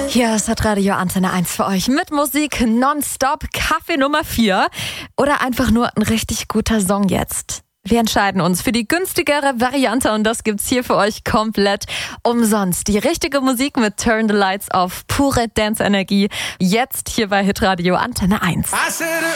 Hier ist das Radio Antenne 1 für euch mit Musik nonstop, Kaffee Nummer 4 oder einfach nur ein richtig guter Song jetzt. Wir entscheiden uns für die günstigere Variante und das gibt's hier für euch komplett umsonst. Die richtige Musik mit Turn the Lights Off, pure Dance-Energie, jetzt hier bei Hitradio Antenne 1.